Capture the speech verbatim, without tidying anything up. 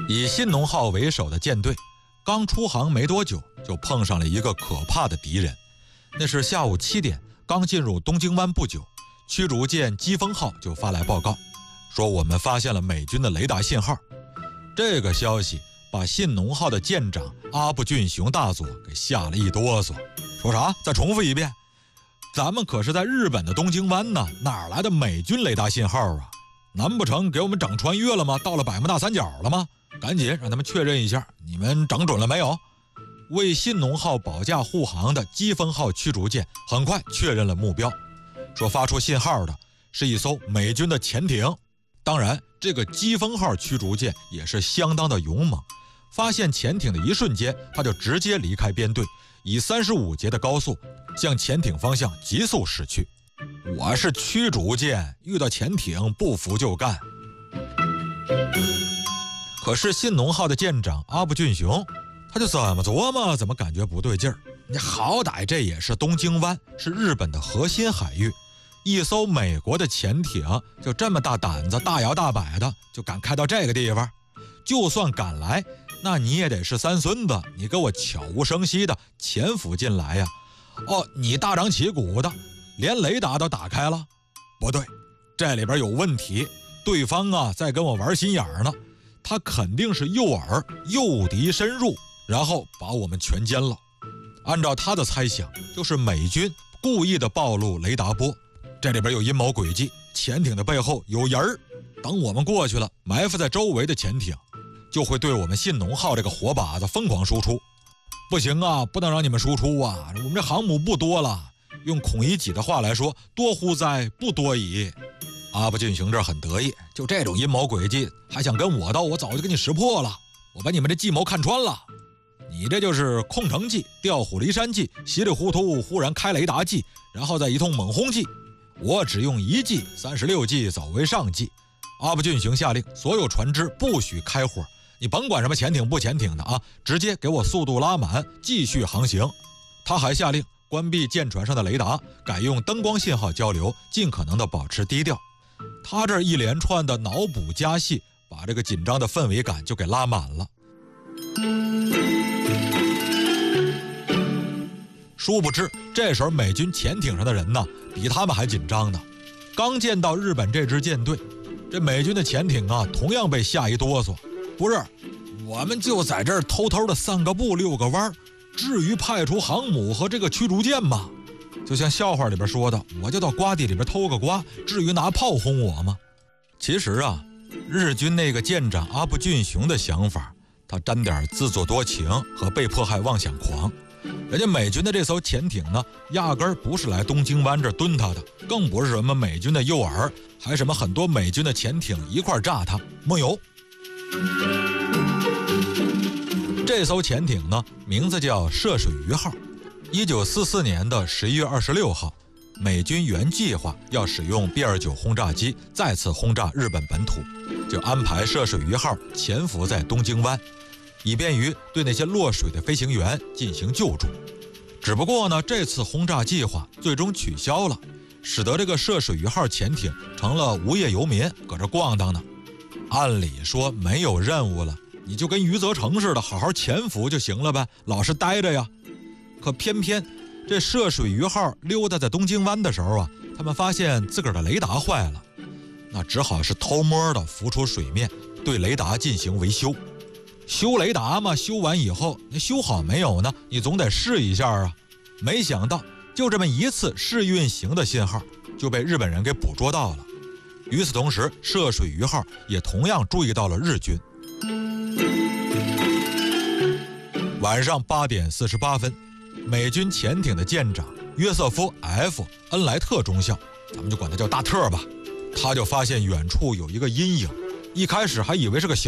以信浓号为首的舰队刚出航没多久，就碰上了一个可怕的敌人。那是下午七点，刚进入东京湾不久，驱逐舰疾风号就发来报告，说我们发现了美军的雷达信号。这个消息把信浓号的舰长阿部俊雄大佐给吓了一哆嗦。说啥？再重复一遍。咱们可是在日本的东京湾呢，哪来的美军雷达信号啊？难不成给我们整穿越了吗？到了百慕大三角了吗？赶紧让他们确认一下，你们整准了没有？为信浓号保驾护航的疾风号驱逐舰很快确认了目标，说发出信号的是一艘美军的潜艇。当然，这个疾风号驱逐舰也是相当的勇猛，发现潜艇的一瞬间，他就直接离开编队，以三十五节的高速向潜艇方向急速驶去。我是驱逐舰，遇到潜艇不服就干。可是信浓号的舰长阿部俊雄，他就怎么琢磨怎么感觉不对劲儿。你好歹这也是东京湾，是日本的核心海域，一艘美国的潜艇就这么大胆子，大摇大摆的就敢开到这个地方，就算敢来，那你也得是三孙子，你给我悄无声息的潜伏进来呀！哦，你大张旗鼓的连雷达都打开了？不对，这里边有问题，对方啊在跟我玩心眼儿呢，他肯定是诱饵诱敌深入，然后把我们全歼了。按照他的猜想，就是美军故意的暴露雷达波，这里边有阴谋诡计，潜艇的背后有人儿，等我们过去了，埋伏在周围的潜艇就会对我们信浓号这个活靶子疯狂输出。不行啊，不能让你们输出啊，我们这航母不多了，用孔乙己的话来说，多乎哉不多矣。阿部俊雄这很得意，就这种阴谋诡计还想跟我斗，我早就给你识破了，我把你们这计谋看穿了。你这就是空城计、调虎离山计、稀里糊涂忽然开雷达计，然后再一通猛轰计。我只用一计，三十六计早为上计。阿部俊雄下令所有船只不许开火，你甭管什么潜艇不潜艇的啊，直接给我速度拉满，继续航行。他还下令关闭舰船上的雷达，改用灯光信号交流，尽可能的保持低调。他这一连串的脑补加戏，把这个紧张的氛围感就给拉满了。殊不知，这时候美军潜艇上的人呢，比他们还紧张呢。刚见到日本这支舰队，这美军的潜艇啊，同样被吓一哆嗦。不是，我们就在这儿偷偷的散个步、遛个弯，至于派出航母和这个驱逐舰吗？就像笑话里边说的，我就到瓜地里边偷个瓜，至于拿炮轰我吗？其实啊，日军那个舰长阿部俊雄的想法，他沾点自作多情和被迫害妄想狂。人家美军的这艘潜艇呢，压根儿不是来东京湾这蹲他的，更不是什么美军的诱饵，还什么很多美军的潜艇一块炸他，没有。这艘潜艇呢，名字叫涉水鱼号。一九四四年的十一月二十六号，美军原计划要使用 B 二十九 轰炸机再次轰炸日本本土，就安排涉水鱼号潜伏在东京湾，以便于对那些落水的飞行员进行救助。只不过呢，这次轰炸计划最终取消了，使得这个涉水鱼号潜艇成了无业游民，搁这逛荡呢。按理说没有任务了，你就跟余则成似的，好好潜伏就行了呗，老实待着呀。可偏偏这涉水鱼号溜达在东京湾的时候啊，他们发现自个儿的雷达坏了，那只好是偷摸的浮出水面，对雷达进行维修。修雷达嘛，修完以后那修好没有呢，你总得试一下啊。没想到就这么一次试运行的信号就被日本人给捕捉到了。与此同时，涉水鱼号也同样注意到了日军。晚上八点四十八分，美军潜艇的舰长约瑟夫 ·F· 恩莱特中校，咱们就管他叫大特吧，他就发现远处有一个阴影，一开始还以为是个小